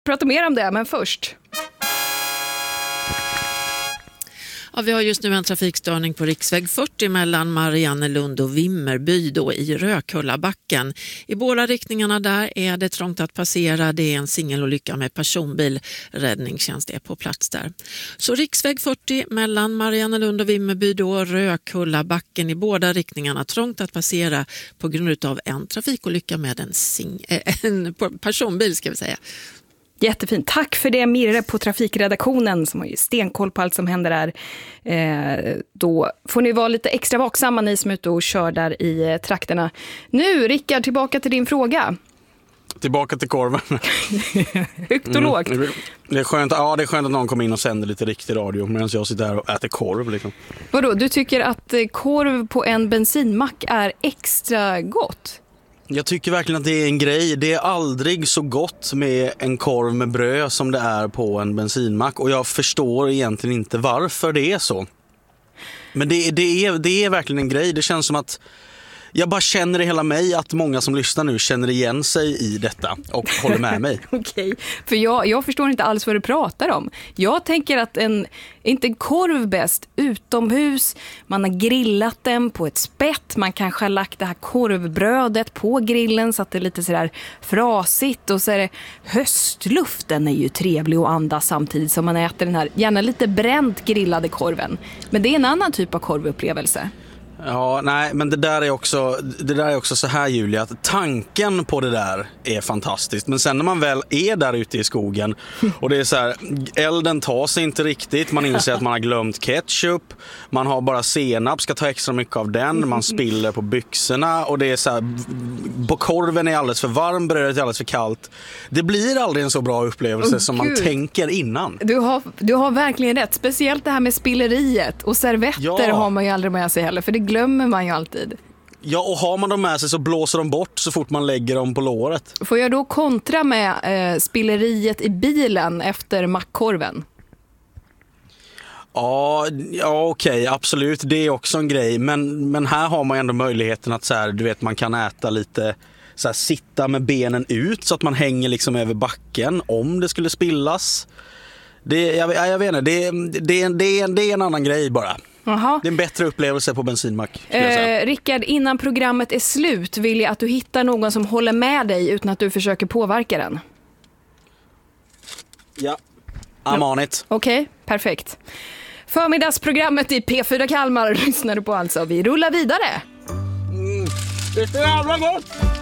Prata mer om det, men först. Ja, vi har just nu en trafikstörning på riksväg 40 mellan Mariannelund och Vimmerby då i Rökullabacken. I båda riktningarna där är det trångt att passera. Det är en singelolycka med personbil. Räddningstjänst är på plats där. Så riksväg 40 mellan Mariannelund och Vimmerby då, Rökullabacken i båda riktningarna trångt att passera på grund av en trafikolycka med en personbil ska vi säga. Jättefint. Tack för det, Mirre på trafikredaktionen som har ju stenkoll på allt som händer där. Då får ni vara lite extra vaksamma, ni som är ute och kör där i trakterna. Nu, Rickard, tillbaka till din fråga. Tillbaka till korven. Högt och lågt. Det är skönt, ja, det är skönt att någon kommer in och sänder lite riktig radio medan jag sitter här och äter korv. Liksom. Vadå, du tycker att korv på en bensinmack är extra gott? Jag tycker verkligen att det är en grej. Det är aldrig så gott med en korv med bröd som det är på en bensinmack. Och jag förstår egentligen inte varför det är så. Men det är verkligen en grej. Det känns som att jag bara känner i hela mig att många som lyssnar nu känner igen sig i detta och håller med mig. Okej, för jag förstår inte alls vad du pratar om. Jag tänker att inte en korv bäst utomhus. Man har grillat den på ett spett. Man kanske har lagt det här korvbrödet på grillen så att det är lite sådär frasigt. Och så är det höstluften är ju trevlig att andas samtidigt som man äter den här gärna lite bränt grillade korven. Men det är en annan typ av korvupplevelse. Ja, nej, men det där är också så här, Julia, att tanken på det där är fantastiskt. Men sen när man väl är där ute i skogen och det är så här, elden tar sig inte riktigt, man inser att man har glömt ketchup, man har bara senap, ska ta extra mycket av den, man spiller på byxorna och det är så här, korven är alldeles för varm, brödet är alldeles för kallt. Det blir aldrig en så bra upplevelse som man tänker innan. Du har verkligen rätt, speciellt det här med spilleriet och servetter har man ju aldrig med sig heller, för det glömmer man ju alltid. Ja, och har man dem med sig så blåser de bort så fort man lägger dem på låret. Får jag då kontra med spilleriet i bilen efter mackkorven? Ja, okej, absolut. Det är också en grej. Men här har man ändå möjligheten att så här, du vet, man kan äta lite, så här, sitta med benen ut så att man hänger liksom över backen om det skulle spillas. Jag vet inte, det är en annan grej bara. Aha. Det är en bättre upplevelse på bensinmack. Rickard, innan programmet är slut vill jag att du hittar någon som håller med dig utan att du försöker påverka den. Ja, I'm on it. Okej, perfekt. Förmiddagsprogrammet i P4 Kalmar lyssnar du på alltså. Vi rullar vidare. Det är så jävla gott!